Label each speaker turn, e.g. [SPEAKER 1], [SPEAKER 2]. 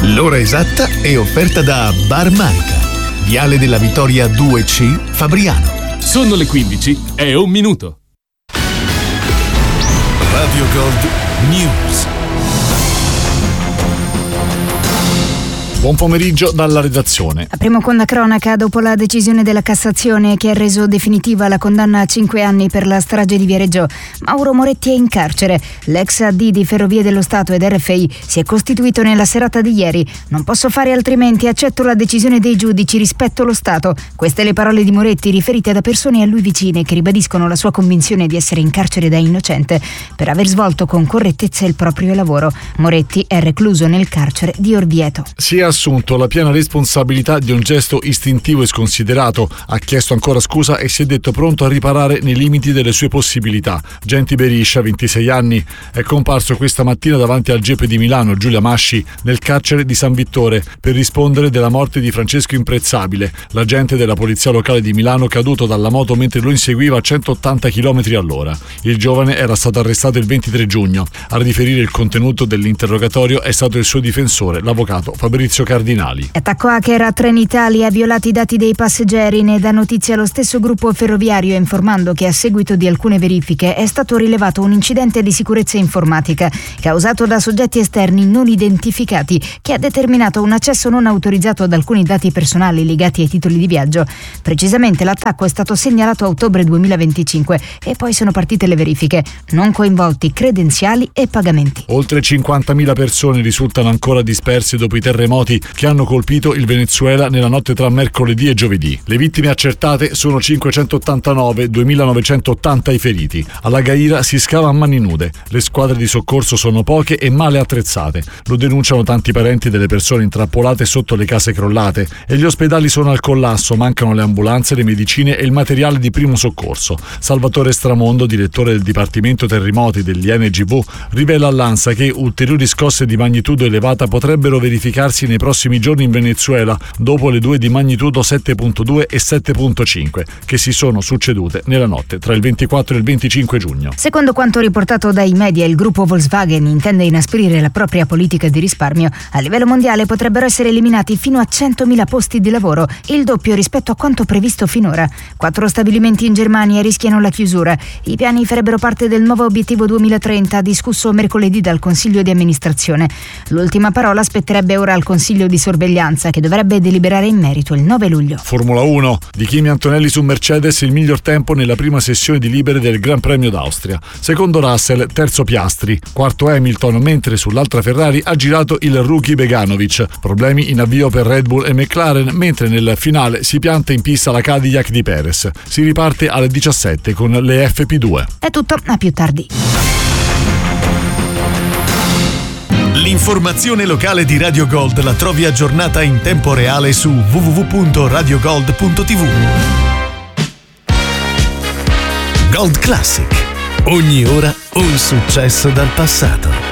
[SPEAKER 1] L'ora esatta è offerta da Bar Manica, Viale della Vittoria 2C, Fabriano.
[SPEAKER 2] Sono le 15 e 1 minuto.
[SPEAKER 1] Radio Gold News.
[SPEAKER 3] Buon pomeriggio dalla redazione.
[SPEAKER 4] Apriamo con la cronaca. Dopo la decisione della Cassazione che ha reso definitiva la condanna a 5 anni per la strage di Viareggio, Mauro Moretti è in carcere. L'ex AD di Ferrovie dello Stato ed RFI si è costituito nella serata di ieri. Non posso fare altrimenti, accetto la decisione dei giudici, rispetto lo Stato. Queste le parole di Moretti riferite da persone a lui vicine che ribadiscono la sua convinzione di essere in carcere da innocente per aver svolto con correttezza il proprio lavoro. Moretti è recluso nel carcere di Orvieto.
[SPEAKER 3] Si è assunto la piena responsabilità di un gesto istintivo e sconsiderato, ha chiesto ancora scusa e si è detto pronto a riparare nei limiti delle sue possibilità. Genti Beriscia, 26 anni, è comparso questa mattina davanti al GIP di Milano, Giulia Masci, nel carcere di San Vittore, per rispondere della morte di Francesco Imprezzabile, l'agente della polizia locale di Milano caduto dalla moto mentre lo inseguiva a 180 km all'ora. Il giovane era stato arrestato il 23 giugno. A riferire il contenuto dell'interrogatorio è stato il suo difensore, l'avvocato Fabrizio Cardinali.
[SPEAKER 4] Attacco hacker a Trenitalia, ha violato i dati dei passeggeri. Ne dà notizia lo stesso gruppo ferroviario, informando che a seguito di alcune verifiche è stato rilevato un incidente di sicurezza informatica causato da soggetti esterni non identificati che ha determinato un accesso non autorizzato ad alcuni dati personali legati ai titoli di viaggio. Precisamente l'attacco è stato segnalato a ottobre 2025 e poi sono partite le verifiche. Non coinvolti credenziali e pagamenti.
[SPEAKER 3] Oltre 50.000 persone risultano ancora disperse dopo i terremoti che hanno colpito il Venezuela nella notte tra mercoledì e giovedì. Le vittime accertate sono 589, 2.980 i feriti. Alla Gaira si scava a mani nude. Le squadre di soccorso sono poche e male attrezzate. Lo denunciano tanti parenti delle persone intrappolate sotto le case crollate e gli ospedali sono al collasso, mancano le ambulanze, le medicine e il materiale di primo soccorso. Salvatore Stramondo, direttore del Dipartimento Terremoti dell'INGV, rivela all'ANSA che ulteriori scosse di magnitudo elevata potrebbero verificarsi nei prossimi giorni in Venezuela, dopo le due di magnitudo 7.2 e 7.5 che si sono succedute nella notte tra il 24 e il 25 giugno.
[SPEAKER 4] Secondo quanto riportato dai media, il gruppo Volkswagen intende inasprire la propria politica di risparmio. A livello mondiale potrebbero essere eliminati fino a 100.000 posti di lavoro, il doppio rispetto a quanto previsto finora. 4 stabilimenti in Germania rischiano la chiusura. I piani farebbero parte del nuovo obiettivo 2030 discusso mercoledì dal Consiglio di amministrazione. L'ultima parola spetterebbe ora al Consiglio di sorveglianza che dovrebbe deliberare in merito il 9 luglio.
[SPEAKER 3] Formula 1. Di Kimi Antonelli su Mercedes il miglior tempo nella prima sessione di libere del Gran Premio d'Austria. Secondo Russell, terzo Piastri, quarto Hamilton, mentre sull'altra Ferrari ha girato il rookie Beganovic. Problemi in avvio per Red Bull e McLaren, mentre nel finale si pianta in pista la Cadillac di Perez. Si riparte alle 17 con le FP2.
[SPEAKER 4] È tutto, a più tardi.
[SPEAKER 1] L'informazione locale di Radio Gold la trovi aggiornata in tempo reale su www.radiogold.tv. Gold Classic. Ogni ora un successo dal passato.